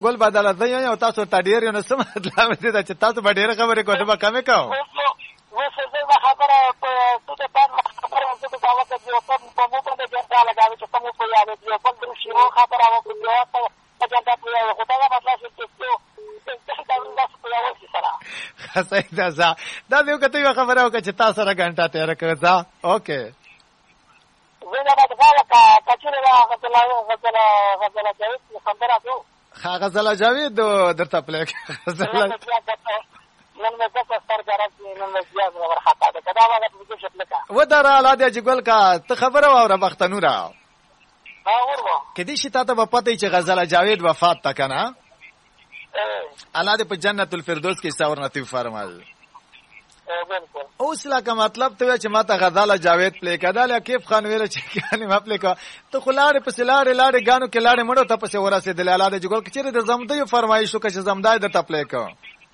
ګل بدل دی یو تاسو ته ډیر نه سم مطلب دې چې تاسو به ډیر خبرې کوئ به کمې کوو وسه زه خبره ته ته خبره ته دا وخت یو په مو باندې ځا لګاوي چې کوم په یاد دی په دې شی خبره او په ته دا په یو خدای ما خلاص سیدا دا دیو کته یو خبره وکړه چې تاسو سره غنټه تیر کړه ځا اوکې زه دا کا کچره غزل جاوید خبره کو غزل جاوید درته پلیک غزل نن مې څه ستر درځي نن مې زیات ورخاطه ده دا وخت دې شپه کا و در الاده جګل کا ته خبره واوره بختنورا کدي شي تاسو په پته چې غزل جاوید وفات تا کنه الله دې په جنت الفردوس کې څور نصیب فرمایي اوس لکه مطلب ته چې ماته غزل جاوید پلی کړه کیف خان ویل چې کني ما پلی کا ته خلاړې پس لاړې غانو کې لاړې مړو ته پس ورسې د الله دې جګل چې د زمدې فرمایي شو چې زمدای د تپلی کا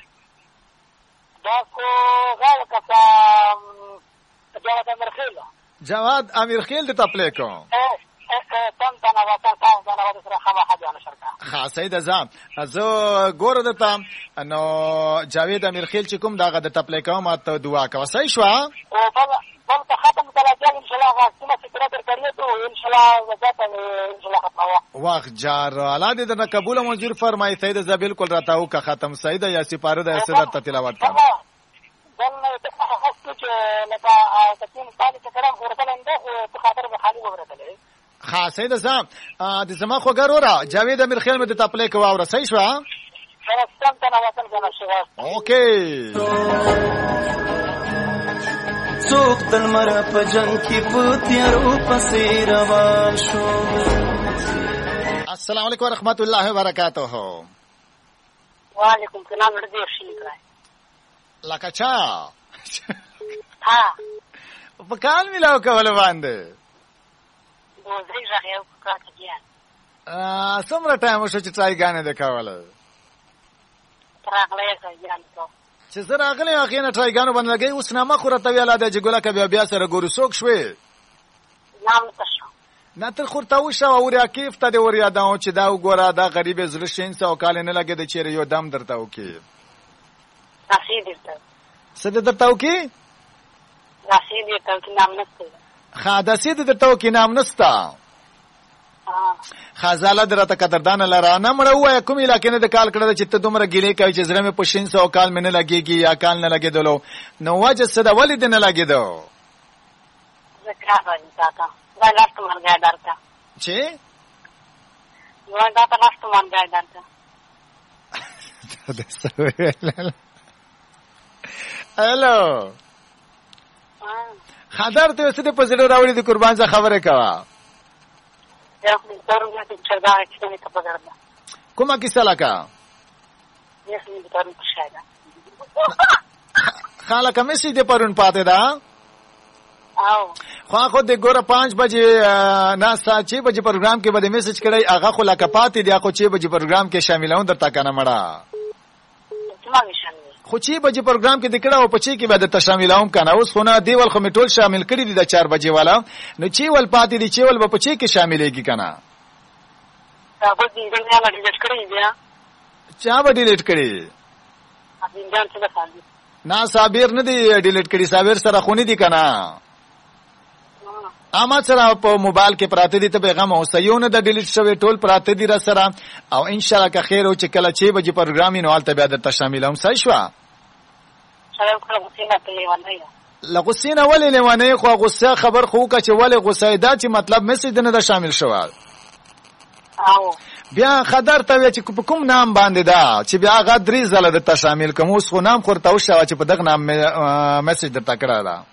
دا کو غال کسا جواد امرخیل جواد امرخیل د تپلی کا ها سید اعظم زه ګوره دته نو جاوید امرخیل چې کوم داغه د تپلی کا ما ته دعا کوي صحیح شو او بل ختم کړه ان شاء الله غاښونه فکر کړی ته ان شاء الله وځه ان شاء الله ختمه واخ جار الله دې د قبول منظور فرمایي سید اعظم بالکل راتاو کا ختم سید یا سپاره د سید ته تلاوت کا دنه ته خاصه چې لکه تاسو په دې کړه ورته په خاطر به خالي ورته ها سید اعظم د زما خو ګورورا جاوید امرخیل مې د تپلی کا واوره صحیح شو اوکې څوک تل مر په جنگ کې پوتیارو پسې روان شو. السلام علیکم ورحمت الله وبرکاته. وعلیکم السلام ورته شي لکه چا ها په کال ملاو کول باندې دوزري ځای وکړه څومره ټایم وشو چې ټرای غانې د کوله راغلی ځان ته چې زه راغلی اخینه ټرای غانو باندې لګي اوس نامه خو راته ویاله د جګوله کبه بیا سره ګورو څوک شوې نام تاسو نه تر خورته وشو او راکیف ته د ور یاداو چې دا وګوره دا غریب زړه شین څو کال نه لګي د چیرې یو دم درته وکي راشي درته څه درته وکي راشي درته نام نشته خاصه درته وکي نام نشته خزاله درته قدردان لرانه مړ وای کوم علاقې نه د کال کړه چې ته دومره ګیلې کوي چې زړه مې په 600 کال مې نه لګيږي یا کال نه لګیدلو نو واجه څه د ولید نه لګیدو ذکر باندې تاته دا لاست مرګه درته چې یو دا په لاست مرګه درته الو خاطر ته څه په زړه راوړي د قربان څخه خبره کوا کومه کیسه لکه خاله کومه سي د پرون پاتې ده خو د ګوره 5 بجې نه 6 بجې پروګرام کې به میسج کړی هغه خو لکه پاتې دی خو 6 بجې پروګرام کې شاملون درته کنه مړه خو 6 بجې پروګرام کې د کړه او په 6 کې به د شاملون کنه اوس خو نه دیول خو میټول شامل کړی دی د 4 بجې والا نو 6 ول پاتې دی 6 ول په 6 کې شاملېږي کنه دا به دې نه ډیلیټ کړی بیا چا به ډیلیټ کړی ځان څه ده نه صابر نه دی ډیلیټ کړی صابر سره خونی دی کنه اما سره په موبایل کې پراته دي ته پیغام او سيونه د ډیلیټ شوی ټول پراته دي را سره او ان شاء الله که خیر او چې کله 6 بجې پروګرام نو حالت بیا د شاملوم صحیح شو لغسینه ولې لیوانه خو غصه خبر خو کا چې ولې غصه دا چې مطلب مسجد نه د شامل شو او بیا خبر ته چې کوم نام باندې دا چې بیا غدري زله د شامل کوم اوس خو نام خورته شو چې په دغه نام مسجد د تکړه دا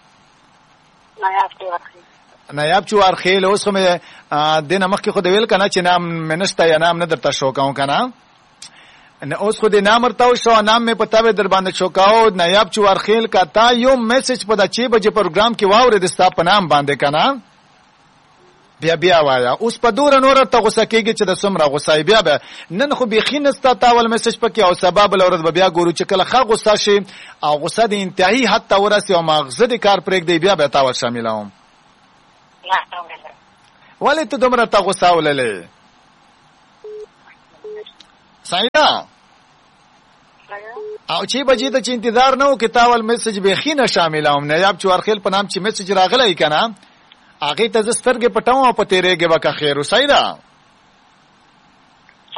نایاب چوار خیل اوس خو مې دینه مخکې خو د ویل کنه چې نام منسته یا نام نه درته شو کاو کنه نه اوس خو د نام ورته شو نام مې پتا به در باندې شو کاو نایاب چوار خیل کا تا یو میسج په د 6 بجې پروګرام کې واورې د ستا په نام باندې کنه بیا وایا اوس په دور نور ته غوسه کېږي چې د سمره غوسه بیا به نن خو بيخي نستا تاول میسج پکې او سبب لورد بیا ګورو چې کله خا غوسه شي او غوسه د انتهایی حد ته ورسي او مغزه د کار پرېګ دی بیا به تاول شاملوم ولې ته دومره تا غوسه وللې صحیح ده. او 6 بجې ته چې انتظار نه و کتاب ول میسج به خینه شاملوم نه یاب چوارخیل په نام چې میسج راغلی کنه هغه ته زسترګې پټاو او په تیرېږي وکه خیر صحیح ده.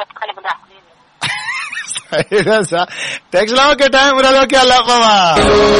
صحیح ده. ټیکس لاو کې ټایم ورلو کې الله قوا